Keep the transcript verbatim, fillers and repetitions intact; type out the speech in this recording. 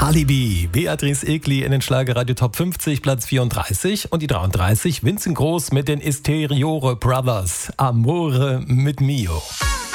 Halibi, Beatrice Egli in den Schlagerradio Top fünfzig, Platz vierunddreißig und die dreiunddreißig, Vincent Groß mit den Isteriore Brothers, Amore mit Mio.